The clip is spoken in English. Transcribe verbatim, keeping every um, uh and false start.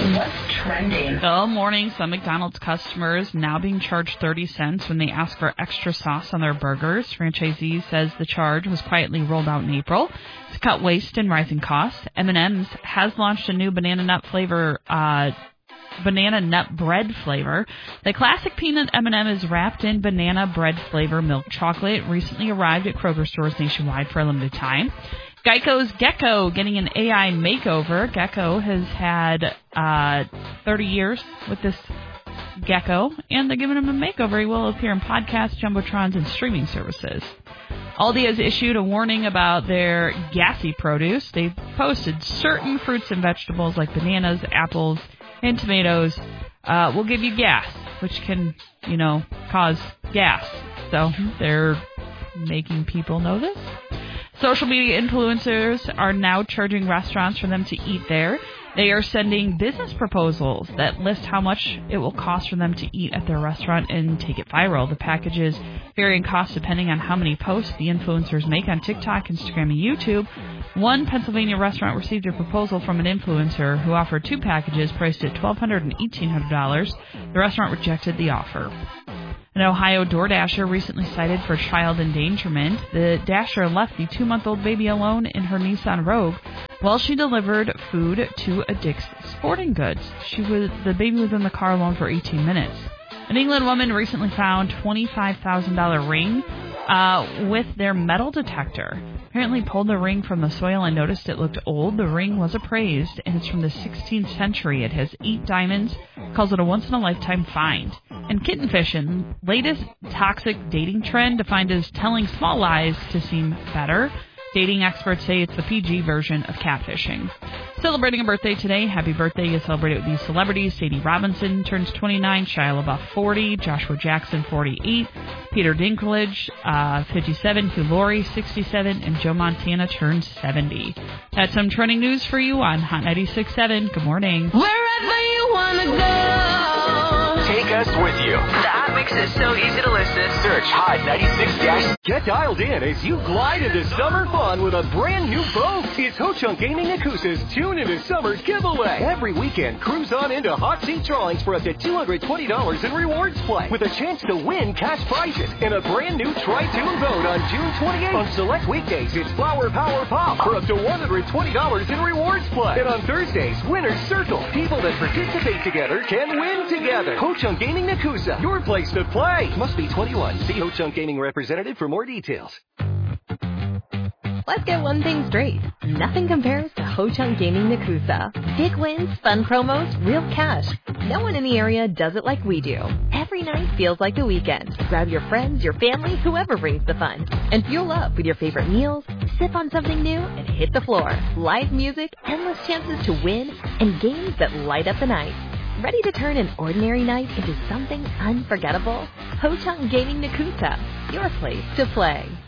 What's trending? Good morning. Some McDonald's customers now being charged thirty cents when they ask for extra sauce on their burgers. Franchisee says the charge was quietly rolled out in April to cut waste and rising costs. M and M's has launched a new banana nut flavor, uh, banana nut bread flavor. The classic peanut M and M is wrapped in banana bread flavor milk chocolate. Recently arrived at Kroger stores nationwide for a limited time. Geico's Gecko getting an A I makeover. Gecko has had uh, thirty years with this gecko, and they're giving him a makeover. He will appear in podcasts, jumbotrons, and streaming services. Aldi has issued a warning about their gassy produce. They posted certain fruits and vegetables like bananas, apples, and tomatoes uh, will give you gas, which can, you know, cause gas. So they're making people know this. Social media influencers are now charging restaurants for them to eat there. They are sending business proposals that list how much it will cost for them to eat at their restaurant and take it viral. The packages vary in cost depending on how many posts the influencers make on TikTok, Instagram, and YouTube. One Pennsylvania restaurant received a proposal from an influencer who offered two packages priced at twelve hundred dollars and eighteen hundred dollars. The restaurant rejected the offer. An Ohio DoorDasher recently cited for child endangerment. The Dasher left the two-month-old baby alone in her Nissan Rogue while she delivered food to a Dick's Sporting Goods. She was the baby was in the car alone for eighteen minutes. An England woman recently found twenty-five thousand dollars ring uh, with their metal detector. Apparently pulled the ring from the soil and noticed it looked old. The ring was appraised, and it's from the sixteenth century. It has eight diamonds, calls it a once-in-a-lifetime find. And kitten fishing, latest toxic dating trend defined as telling small lies to seem better. Dating experts say it's the P G version of catfishing. Celebrating a birthday today. Happy birthday. You celebrate it with these celebrities. Sadie Robinson turns twenty-nine. Shia LaBeouf, forty. Joshua Jackson, forty-eight. Peter Dinklage, uh, fifty-seven. Hugh Laurie, sixty-seven. And Joe Montana turns seventy. That's some trending news for you on Hot ninety-six point seven. Good morning. Wherever you want to go. Take us with you. The app makes it so easy to listen. Search Hot ninety-six dash. Get dialed in as you glide into summer fun with a brand new boat. It's Ho Chunk Gaming Nakusa's Tune into Summer giveaway. Every weekend, cruise on into hot seat drawings for up to two hundred twenty dollars in rewards play with a chance to win cash prizes and a brand new Tri-Tune boat on June twenty-eighth. On select weekdays, it's Flower Power Pop for up to one hundred twenty dollars in rewards play. And on Thursdays, Winner's Circle. People that participate together can win together. Ho Chunk Gaming Nakusa, your place to play. Must be twenty-one. See Ho Chunk Gaming representative for more details. Let's get one thing straight. Nothing compares to Ho Chunk Gaming Nakusa. Big wins, fun promos, real cash. No one in the area does it like we do. Every night feels like the weekend. Grab your friends, your family, whoever brings the fun. And fuel up with your favorite meals, sip on something new, and hit the floor. Live music, endless chances to win, and games that light up the night. Ready to turn an ordinary night into something unforgettable? Ho Chunk Gaming Nakusa, your place to play.